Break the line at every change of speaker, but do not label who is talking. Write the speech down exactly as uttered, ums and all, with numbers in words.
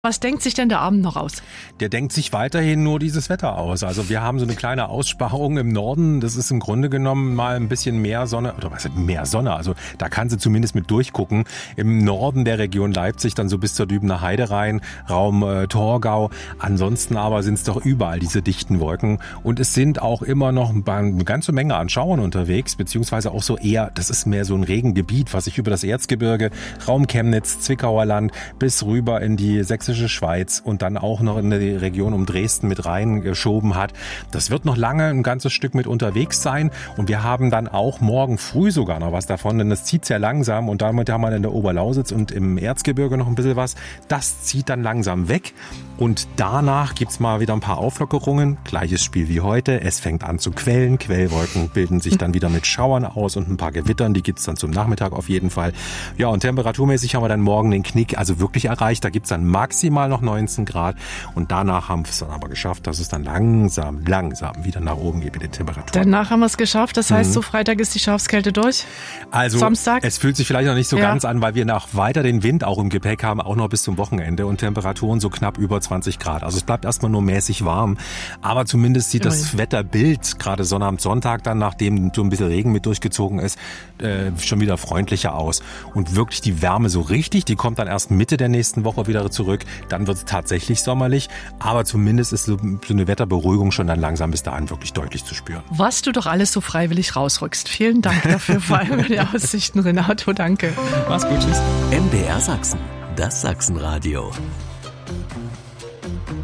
Was denkt sich denn der Abend noch aus?
Der denkt sich weiterhin nur dieses Wetter aus. Also wir haben so eine kleine Aussparung im Norden. Das ist im Grunde genommen mal ein bisschen mehr Sonne. Oder was heißt mehr Sonne? Also da kann sie zumindest mit durchgucken. Im Norden der Region Leipzig dann so bis zur Dübener Heide rein, Raum äh, Torgau. Ansonsten aber sind es doch überall diese dichten Wolken. Und es sind auch immer noch eine ganze Menge an Schauern unterwegs, beziehungsweise auch so eher, das ist mehr so ein Regengebiet, was sich über das Erzgebirge, Raum Chemnitz, Zwickauer Land bis rüber in die sächsische Schweiz und dann auch noch in die Region um Dresden mit reingeschoben hat. Das wird noch lange ein ganzes Stück mit unterwegs sein und wir haben dann auch morgen früh sogar noch was davon, denn das zieht sehr langsam und damit haben wir in der Oberlausitz und im Erzgebirge noch ein bisschen was. Das zieht dann langsam weg und danach gibt's mal wieder ein paar Auflockerungen. Gleiches Spiel wie heute. Es fängt an zu quellen. Quellwolken bilden sich dann wieder mit Schauern aus und ein paar Gewittern. Die gibt's dann zum Nachmittag auf jeden Fall. Ja, und temperaturmäßig haben wir dann morgen den Knick also wirklich erreicht. Da gibt's dann maximal noch neunzehn Grad und danach haben wir es dann aber geschafft, dass es dann langsam, langsam wieder nach oben geht mit den Temperaturen.
Danach haben wir es geschafft. Das heißt,
Mhm.
so Freitag ist die Schafskälte durch.
Also
Samstag?
Es fühlt sich vielleicht noch nicht so
Ja.
ganz an, weil wir noch weiter den Wind auch im Gepäck haben, auch noch bis zum Wochenende und Temperaturen so knapp über zwanzig Grad. Also es bleibt erstmal nur mäßig warm, aber zumindest sieht
Immerhin.
das Wetterbild, gerade Sonnabend, Sonntag dann, nachdem so ein bisschen Regen mit durchgezogen ist, äh, schon wieder freundlicher aus. Und wirklich die Wärme so richtig, die kommt dann erst Mitte der nächsten Woche wieder zurück. Dann wird es tatsächlich sommerlich, aber zumindest ist so so eine Wetterberuhigung schon dann langsam bis dahin wirklich deutlich zu spüren.
Was du doch alles so freiwillig rausrückst. Vielen Dank dafür, vor allem für die Aussichten, Renato. Danke.
Mach's gut, tschüss.
M D R Sachsen, das Sachsenradio.